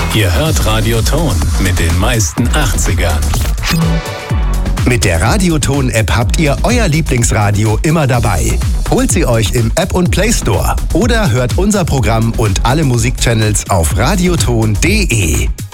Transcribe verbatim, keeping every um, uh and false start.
Ihr hört Radioton mit den meisten achtzigern. Mit der Radioton-App habt ihr euer Lieblingsradio immer dabei. Holt sie euch im App und Play Store oder hört unser Programm und alle Musikchannels auf radioton punkt de.